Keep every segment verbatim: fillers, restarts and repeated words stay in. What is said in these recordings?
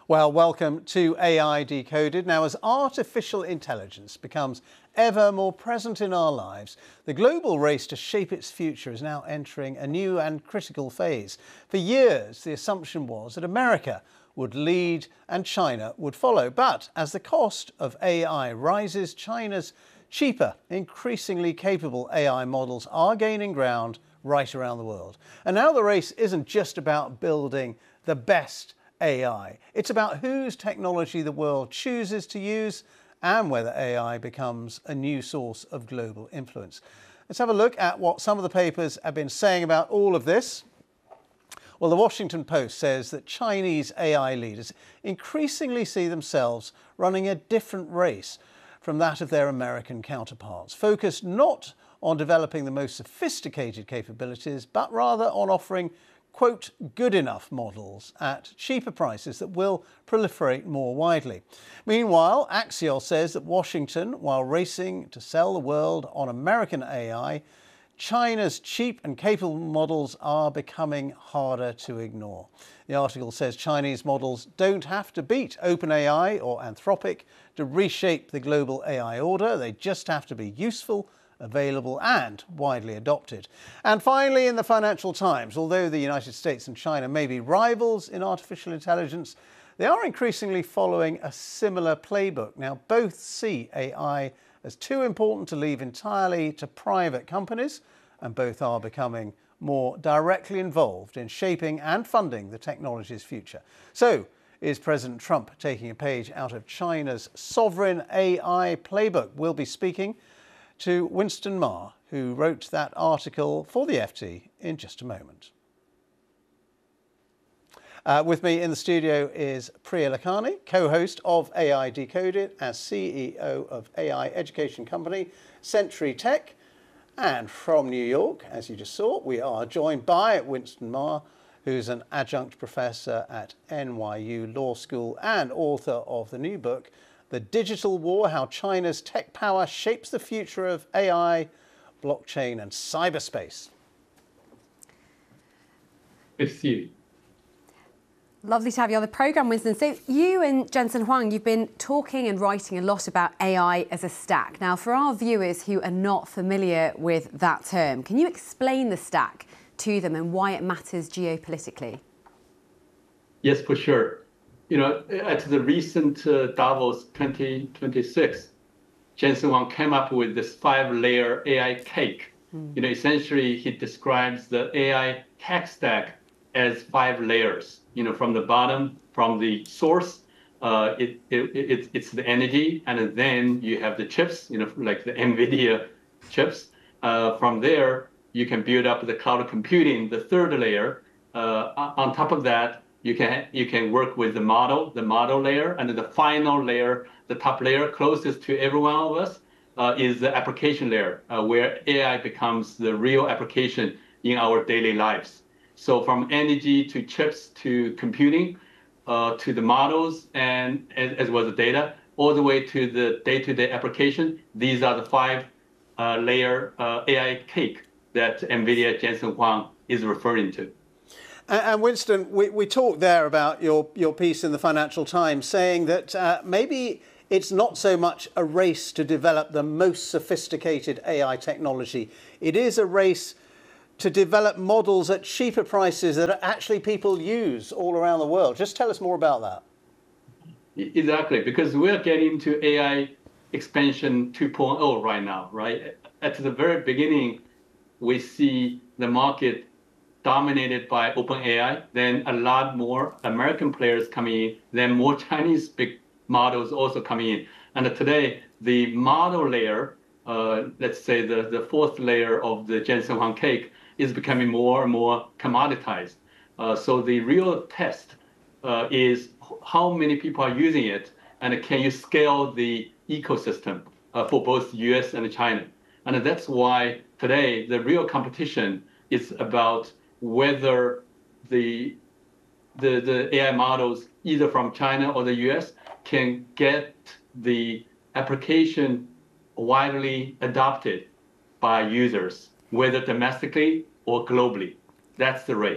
Well, welcome to A I Decoded. Now, as artificial intelligence becomes ever more present in our lives, the global race to shape its future is now entering a new and critical phase. For years, the assumption was that America would lead and China would follow. But as the cost of A I rises, China's cheaper, increasingly capable A I models are gaining ground right around the world. And now the race isn't just about building the best A I. It's about whose technology the world chooses to use and whether A I becomes a new source of global influence. Let's have a look at what some of the papers have been saying about all of this. Well, the Washington Post says that Chinese A I leaders increasingly see themselves running a different race from that of their American counterparts, focused not on developing the most sophisticated capabilities, but rather on offering quote, good enough models at cheaper prices that will proliferate more widely. Meanwhile, Axios says that Washington, while racing to sell the world on American A I, China's cheap and capable models are becoming harder to ignore. The article says Chinese models don't have to beat OpenAI or Anthropic to reshape the global A I order. They just have to be useful, available and widely adopted. And finally, in the Financial Times, although the United States and China may be rivals in artificial intelligence, they are increasingly following a similar playbook. Now, both see A I as too important to leave entirely to private companies, and both are becoming more directly involved in shaping and funding the technology's future. So, is President Trump taking a page out of China's sovereign A I playbook? We'll be speaking to Winston Ma, who wrote that article for the F T, in just a moment. Uh, with me in the studio is Priya Lakhani, co-host of A I Decoded as C E O of A I education company Century Tech. And from New York, as you just saw, we are joined by Winston Ma, who's an adjunct professor at N Y U Law School and author of the new book, The Digital War, How China's Tech Power Shapes the Future of A I, Blockchain and Cyberspace. Good to see you. Lovely to have you on the programme, Winston. So you and Jensen Huang, you've been talking and writing a lot about A I as a stack. Now, for our viewers who are not familiar with that term, can you explain the stack to them and why it matters geopolitically? Yes, for sure. You know, at the recent uh, Davos twenty twenty-six, Jensen Huang came up with this five-layer A I cake. Mm. You know, essentially, he describes the A I tech stack as five layers. You know, from the bottom, from the source, uh, it, it, it it's the energy, and then you have the chips. You know, like the NVIDIA chips. Uh, from there, you can build up the cloud computing, the third layer. Uh, on top of that, You can you can work with the model, the model layer, and the final layer, the top layer closest to every one of us, uh, is the application layer, uh, where A I becomes the real application in our daily lives. So from energy to chips to computing, uh, to the models and as, as well as the data, all the way to the day-to-day application. These are the five uh, layer uh, A I cake that NVIDIA Jensen Huang is referring to. And Winston, we, we talked there about your, your piece in the Financial Times saying that uh, maybe it's not so much a race to develop the most sophisticated A I technology. It is a race to develop models at cheaper prices that actually people use all around the world. Just tell us more about that. Exactly, because we're getting to A I expansion two point oh right now, right? At the very beginning, we see the market dominated by OpenAI, then a lot more American players coming in, then more Chinese big models also coming in. And today, the model layer, uh, let's say the, the fourth layer of the Jensen Huang cake, is becoming more and more commoditized. Uh, so the real test uh, is how many people are using it, and can you scale the ecosystem uh, for both U S and China? And that's why today the real competition is about whether the, the, the A I models, either from China or the U S, can get the application widely adopted by users, whether domestically or globally. That's the race.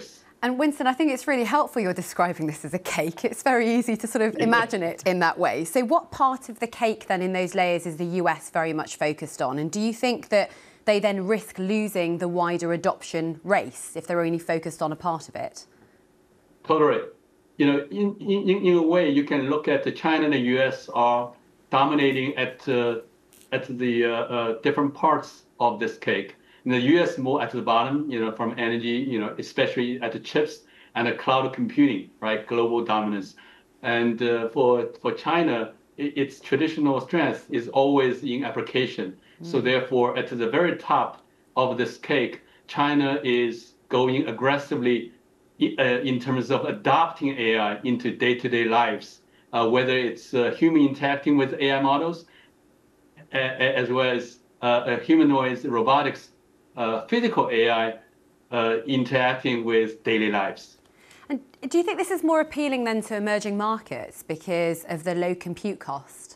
And Winston, I think it's really helpful you're describing this as a cake. It's very easy to sort of imagine it in that way. So what part of the cake then in those layers is the U S very much focused on? And do you think that they then risk losing the wider adoption race if they're only focused on a part of it? Totally. You know, in, in, in a way, you can look at the China and the U S are dominating at, uh, at the uh, uh, different parts of this cake. In the U S more at the bottom, you know, from energy, you know, especially at the chips and the cloud computing, right, global dominance. And uh, for for China, it, its traditional strength is always in application. Mm. So therefore, at the very top of this cake, China is going aggressively uh, in terms of adopting A I into day-to-day lives, uh, whether it's uh, human interacting with A I models, uh, as well as uh, humanoids, robotics, Uh, physical A I uh, interacting with daily lives. And do you think this is more appealing then to emerging markets because of the low compute cost?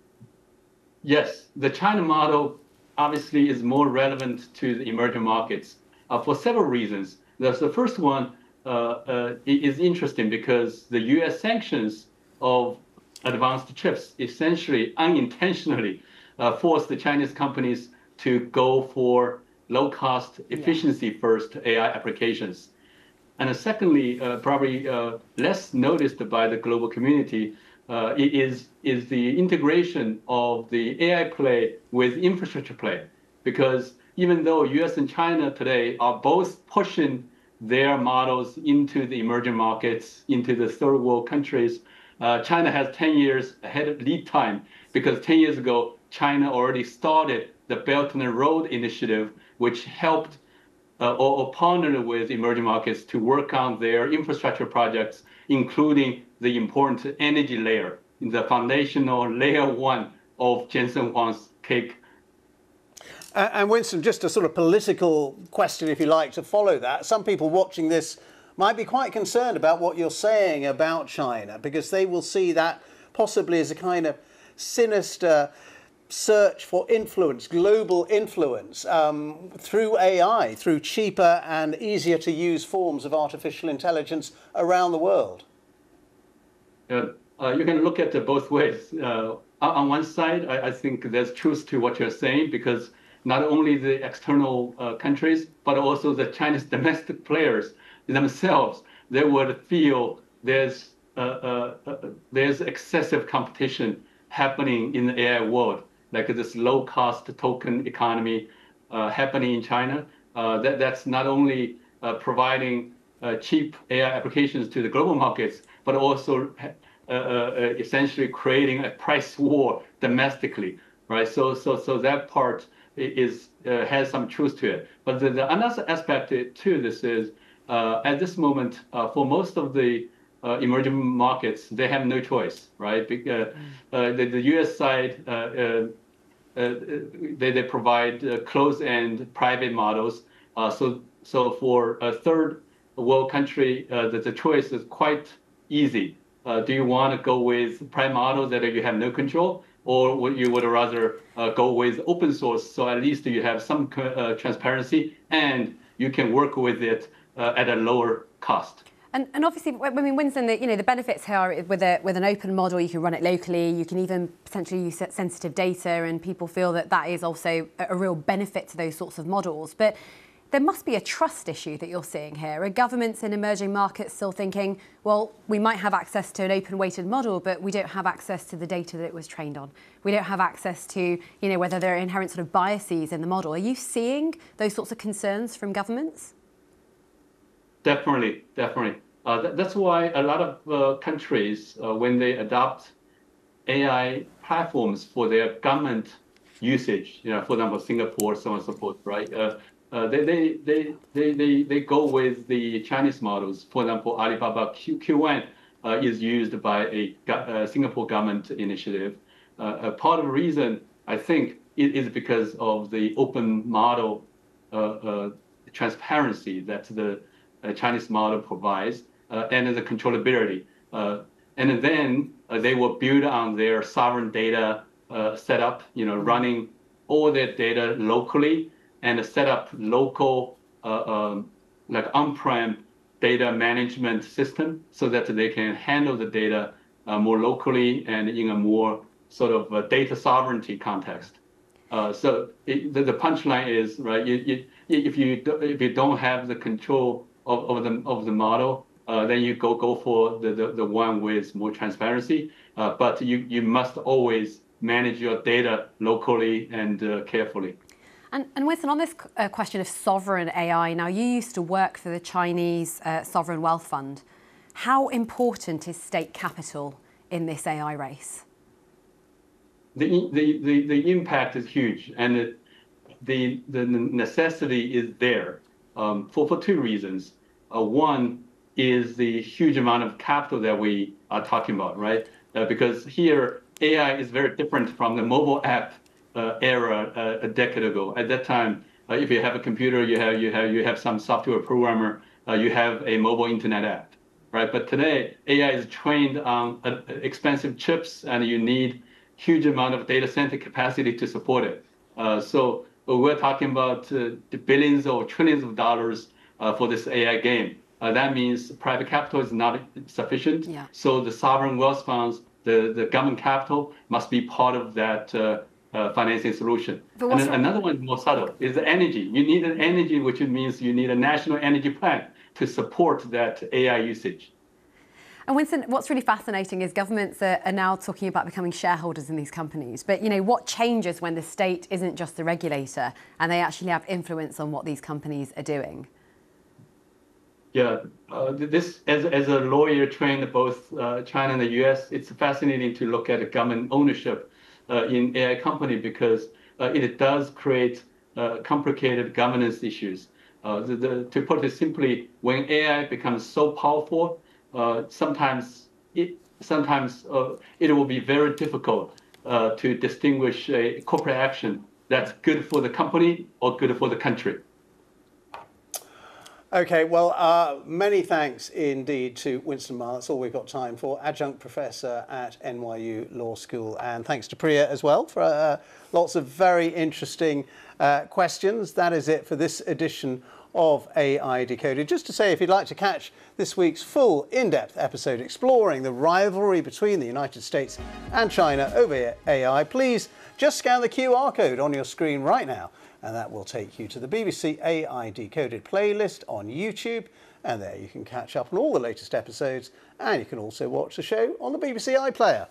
Yes, the China model obviously is more relevant to the emerging markets uh, for several reasons. There's the first one uh, uh, is interesting because the U S sanctions of advanced chips essentially unintentionally uh, force the Chinese companies to go for low-cost, efficiency-first A I applications. And uh, secondly, uh, probably uh, less noticed by the global community uh, is, is the integration of the A I play with infrastructure play. Because even though U S and China today are both pushing their models into the emerging markets, into the third world countries, uh, China has ten years ahead of lead time because ten years ago, China already started the Belt and Road Initiative, which helped uh, or, or partnered with emerging markets to work on their infrastructure projects, including the important energy layer, the foundational layer one of Jensen Huang's cake. Uh, and Winston, just a sort of political question, if you like, to follow that. Some people watching this might be quite concerned about what you're saying about China, because they will see that possibly as a kind of sinister search for influence, global influence, um, through A I, through cheaper and easier to use forms of artificial intelligence around the world. Uh, uh, you can look at it both ways. Uh, on one side, I, I think there's truth to what you're saying, because not only the external uh, countries, but also the Chinese domestic players themselves, they would feel there's uh, uh, uh, there's excessive competition happening in the A I world, like this low-cost token economy uh, happening in China. Uh, that, that's not only uh, providing uh, cheap A I applications to the global markets, but also uh, uh, essentially creating a price war domestically, right? So, so, so that part is uh, has some truth to it. But the, the another aspect to this is, uh, at this moment, uh, for most of the uh, emerging markets, they have no choice, right? Because, uh, uh, the, the U S side, uh, uh, uh, they, they provide uh, closed-end private models. Uh, so, so for a third world country, uh, the, the choice is quite easy. Uh, do you want to go with private models that you have no control, or would you would rather uh, go with open source, so at least you have some uh, transparency and you can work with it uh, at a lower cost? And, and obviously, I mean, Winston, the, you know, the benefits here are with a with an open model, you can run it locally, you can even potentially use sensitive data, and people feel that that is also a, a real benefit to those sorts of models. But there must be a trust issue that you're seeing here. Are governments in emerging markets still thinking, well, we might have access to an open-weighted model, but we don't have access to the data that it was trained on? We don't have access to, you know, whether there are inherent sort of biases in the model. Are you seeing those sorts of concerns from governments? Definitely, definitely. Uh, that, that's why a lot of uh, countries, uh, when they adopt A I platforms for their government usage, you know, for example, Singapore, so on and so forth, right? Uh, Uh, they, they, they, they, they, they go with the Chinese models. For example, Alibaba Q, Q1 uh, is used by a, a Singapore government initiative. Uh, a part of the reason, I think, is because of the open model uh, uh, transparency that the uh, Chinese model provides, uh, and the controllability. Uh, and then uh, they will build on their sovereign data uh, setup, you know, running all their data locally, and set up local, uh, um, like on-prem data management system so that they can handle the data uh, more locally and in a more sort of uh, data sovereignty context. Uh, so it, the, the punchline is, right, you, you, if you do, if you don't have the control of, of the of the model, uh, then you go go for the, the, the one with more transparency. Uh, but you, you must always manage your data locally and uh, carefully. And, and Winston, on this uh, question of sovereign A I, now you used to work for the Chinese uh, Sovereign Wealth Fund. How important is state capital in this A I race? The, the, the, the impact is huge, and it, the, the necessity is there um, for, for two reasons. Uh, one is the huge amount of capital that we are talking about, right? Uh, because here, A I is very different from the mobile app uh, era uh, a decade ago. At that time, uh, if you have a computer, you have, you have, you have some software programmer, uh, you have a mobile internet app, right? But today, A I is trained on uh, expensive chips, and you need huge amount of data center capacity to support it. Uh, so we're talking about uh, the billions or trillions of dollars uh, for this A I game. Uh, that means private capital is not sufficient. Yeah. So the sovereign wealth funds, the, the government capital must be part of that uh, uh, financing solution. And then another one more subtle is the energy. You need an energy, which means you need a national energy plan to support that A I usage. And Winston, what's really fascinating is governments are, are now talking about becoming shareholders in these companies. But, you know, what changes when the state isn't just the regulator and they actually have influence on what these companies are doing? Yeah, uh, this as, as a lawyer trained both uh, China and the U S, it's fascinating to look at government ownership uh, in A I company because uh, it does create uh, complicated governance issues. Uh, the, the, to put it simply, when A I becomes so powerful, Uh, sometimes it sometimes uh, it will be very difficult uh, to distinguish a corporate action that's good for the company or good for the country. Okay, well, uh, many thanks indeed to Winston Ma. That's all we've got time for. Adjunct Professor at N Y U Law School. And thanks to Priya as well for uh, lots of very interesting uh, questions. That is it for this edition of A I Decoded. Just to say, if you'd like to catch this week's full in-depth episode exploring the rivalry between the United States and China over A I, please just scan the Q R code on your screen right now, and that will take you to the B B C A I Decoded playlist on YouTube, and there you can catch up on all the latest episodes, and you can also watch the show on the B B C iPlayer.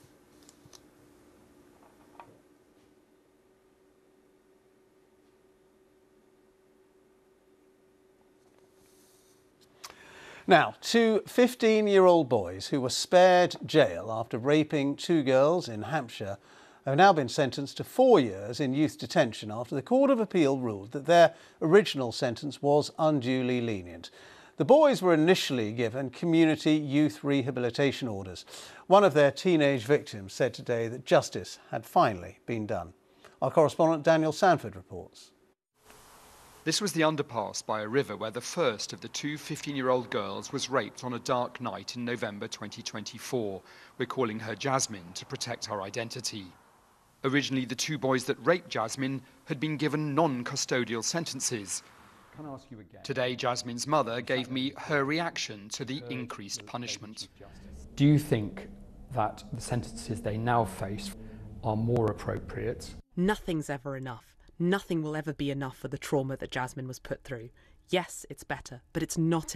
Now, two fifteen-year-old boys who were spared jail after raping two girls in Hampshire have now been sentenced to four years in youth detention after the Court of Appeal ruled that their original sentence was unduly lenient. The boys were initially given community youth rehabilitation orders. One of their teenage victims said today that justice had finally been done. Our correspondent Daniel Sanford reports. This was the underpass by a river where the first of the two fifteen-year-old girls was raped on a dark night in November twenty twenty-four. We're calling her Jasmine to protect her identity. Originally, the two boys that raped Jasmine had been given non-custodial sentences. Can I ask you again? Today, Jasmine's mother gave me her reaction to the increased punishment. Do you think that the sentences they now face are more appropriate? Nothing's ever enough. Nothing will ever be enough for the trauma that Jasmine was put through. Yes, it's better, but it's not